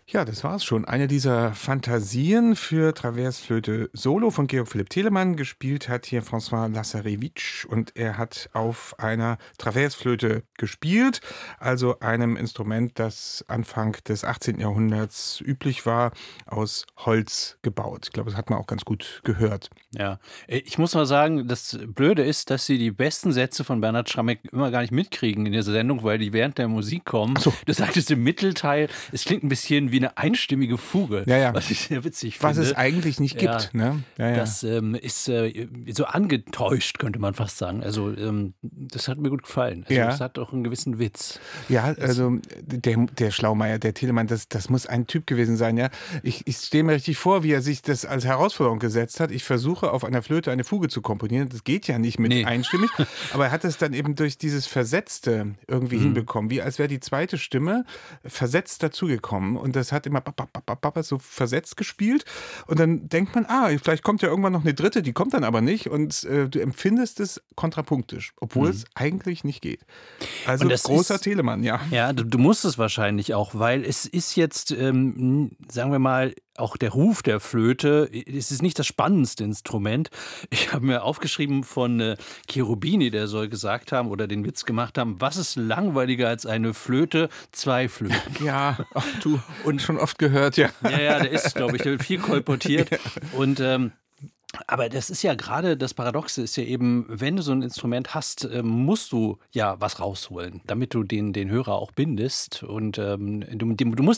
Ja, das war's schon. Eine dieser Fantasien für Traversflöte Solo von Georg Philipp Telemann. Gespielt hat hier François Lazarevic und er hat auf einer Traversflöte gespielt, also einem Instrument, das Anfang des 18. Jahrhunderts üblich war, aus Holz gebaut. Ich glaube, das hat man auch ganz gut gehört. Ja, ich muss mal sagen, das Blöde ist, dass Sie die besten Sätze von Bernhard Schrammeck immer gar nicht mitkriegen in dieser Sendung, weil die während der Musik kommen. Ach so. Du sagtest im Mittelteil, es klingt ein bisschen wie eine einstimmige Fuge, Ja, ja. was ich sehr witzig Was finde. es eigentlich nicht Ja, gibt. Ne? Ja, ja. das ist so angetäuscht, könnte man fast sagen. Also das hat mir gut gefallen. Also Ja. es hat auch einen gewissen Witz. Ja, also der Schlaumeier, der Telemann, das muss ein Typ gewesen sein, ja. Ich stehe mir richtig vor, wie er sich das als Herausforderung gesetzt hat. Ich versuche auf einer Flöte eine Fuge zu komponieren. Das geht ja nicht mit Nee. einstimmig. Aber er hat es dann eben durch dieses Versetzte irgendwie hinbekommen. Wie als wäre die zweite Stimme versetzt dazugekommen. Und das hat immer so versetzt gespielt. Und dann denkt man, vielleicht kommt ja irgendwann noch eine dritte, die kommt dann aber nicht. Und du empfindest es kontrapunktisch, obwohl es eigentlich nicht geht. Also Und das großer ist- Telemann, ja. Ja, du musst es wahrscheinlich auch, weil es ist jetzt, sagen wir mal, auch der Ruf der Flöte, es ist nicht das spannendste Instrument. Ich habe mir aufgeschrieben von Cherubini, der soll gesagt haben oder den Witz gemacht haben, was ist langweiliger als eine Flöte? Zwei Flöten. Ja, ach du, und schon oft gehört, ja. Ja, der ist, glaube ich, der wird viel kolportiert. Und aber das ist ja gerade das Paradoxe ist ja eben, wenn du so ein Instrument hast, musst du ja was rausholen, damit du den Hörer auch bindest. Und du musst